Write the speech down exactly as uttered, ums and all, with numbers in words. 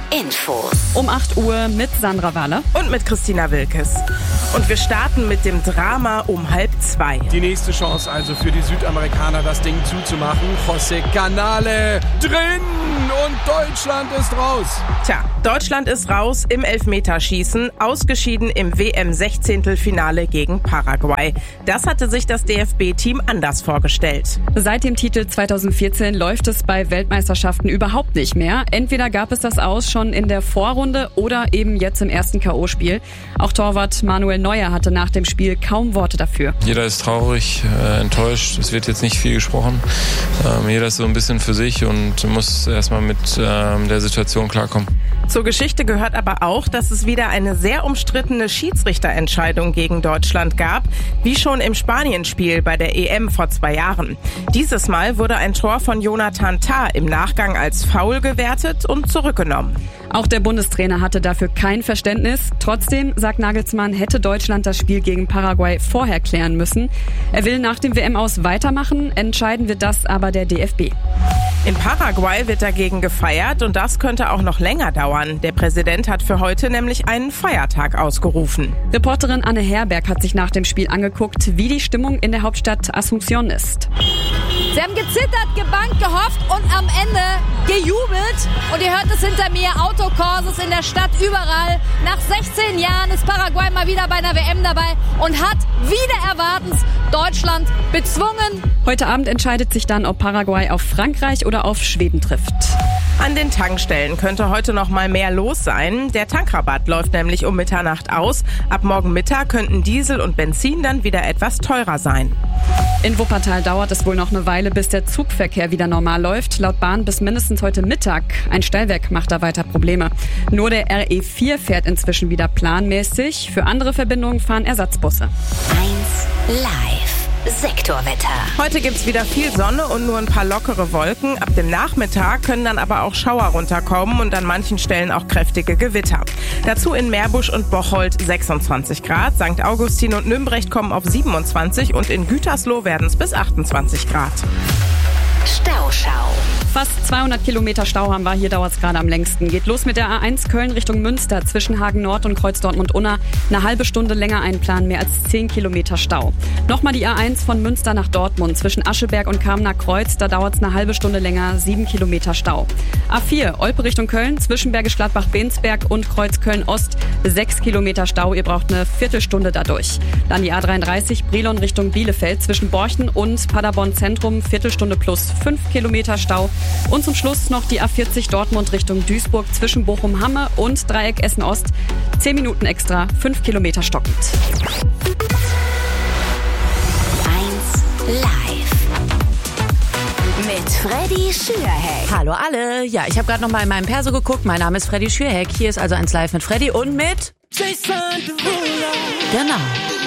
Infos. Um acht Uhr mit Sandra Wahler. Und mit Christina Wilkes. Und wir starten mit dem Drama um halb zwei. Die nächste Chance also für die Südamerikaner, das Ding zuzumachen. José Canale drin und Deutschland ist raus. Tja, Deutschland ist raus im Elfmeterschießen, ausgeschieden im W M-Sechzehntelfinale gegen Paraguay. Das hatte sich das D F B-Team anders vorgestellt. Seit dem Titel zweitausendvierzehn läuft es bei Weltmeisterschaften überhaupt nicht mehr. Entweder gab es das Aus schon in der Vorrunde oder eben jetzt im ersten K O-Spiel. Auch Torwart Manuel Neuer hatte nach dem Spiel kaum Worte dafür. Jeder ist traurig, äh, enttäuscht. Es wird jetzt nicht viel gesprochen. Ähm, jeder ist so ein bisschen für sich und muss erstmal mit ähm, der Situation klarkommen. Zur Geschichte gehört aber auch, dass es wieder eine sehr umstrittene Schiedsrichterentscheidung gegen Deutschland gab, wie schon im Spanienspiel bei der E M vor zwei Jahren. Dieses Mal wurde ein Tor von Jonathan Tah im Nachgang als Foul gewertet und zurückgenommen. Auch der Bundestrainer hatte dafür kein Verständnis. Trotzdem, sagt Nagelsmann, hätte Deutschland das Spiel gegen Paraguay vorher klären müssen. Er will nach dem W M-Aus weitermachen, entscheiden wird das aber der D F B. In Paraguay wird dagegen gefeiert und das könnte auch noch länger dauern. Der Präsident hat für heute nämlich einen Feiertag ausgerufen. Reporterin Anne Herberg hat sich nach dem Spiel angeguckt, wie die Stimmung in der Hauptstadt Asunción ist. Sie haben gezittert, gebangt, gehofft und am Ende gejubelt. Und ihr hört es hinter mir, Autokurses in der Stadt, überall. Nach sechzehn Jahren ist Paraguay mal wieder bei einer W M dabei und hat wieder erwartens Deutschland bezwungen. Heute Abend entscheidet sich dann, ob Paraguay auf Frankreich oder auf Schweden trifft. An den Tankstellen könnte heute noch mal mehr los sein. Der Tankrabatt läuft nämlich um Mitternacht aus. Ab morgen Mittag könnten Diesel und Benzin dann wieder etwas teurer sein. In Wuppertal dauert es wohl noch eine Weile, bis der Zugverkehr wieder normal läuft. Laut Bahn bis mindestens heute Mittag. Ein Stellwerk macht da weiter Probleme. Nur der R E vier fährt inzwischen wieder planmäßig. Für andere Verbindungen fahren Ersatzbusse. eins live. Sektorwetter. Heute gibt's wieder viel Sonne und nur ein paar lockere Wolken. Ab dem Nachmittag können dann aber auch Schauer runterkommen und an manchen Stellen auch kräftige Gewitter. Dazu in Meerbusch und Bocholt sechsundzwanzig Grad, Sankt Augustin und Nümbrecht kommen auf siebenundzwanzig und in Gütersloh werden es bis achtundzwanzig Grad. Stauschau. Fast zweihundert Kilometer Stau haben wir, hier dauert es gerade am längsten. Geht los mit der A eins Köln Richtung Münster zwischen Hagen Nord und Kreuz Dortmund-Unna. Eine halbe Stunde länger einplanen, mehr als zehn Kilometer Stau. Nochmal die A eins von Münster nach Dortmund zwischen Ascheberg und Kamener Kreuz. Da dauert es eine halbe Stunde länger, sieben Kilometer Stau. A vier Olpe Richtung Köln zwischen Bergisch Gladbach-Bensberg und Kreuz Köln-Ost. sechs Kilometer Stau, ihr braucht eine Viertelstunde dadurch. Dann die A dreiunddreißig Brilon Richtung Bielefeld zwischen Borchen und Paderborn Zentrum. Viertelstunde plus fünf Kilometer Stau. Und zum Schluss noch die A vierzig Dortmund Richtung Duisburg zwischen Bochum-Hamme und Dreieck Essen-Ost. zehn Minuten extra, fünf Kilometer stockend. eins live. Mit Freddy Schürheck. Hallo alle. Ja, ich habe gerade noch mal in meinem Perso geguckt. Mein Name ist Freddy Schürheck. Hier ist also eins live mit Freddy und mit Jason Derulo. Genau.